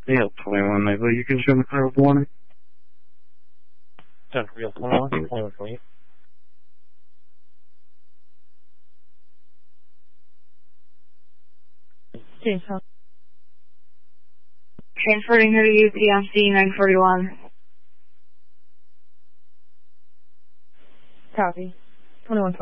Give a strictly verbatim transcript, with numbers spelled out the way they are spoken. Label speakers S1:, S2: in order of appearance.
S1: Yeah, twenty-one Naval. You can show me clear with warning.
S2: ten for real twenty-one, twenty-one for you.
S3: James, how?
S4: Transferring her to U P M C nine forty-one.
S3: Copy. twenty-one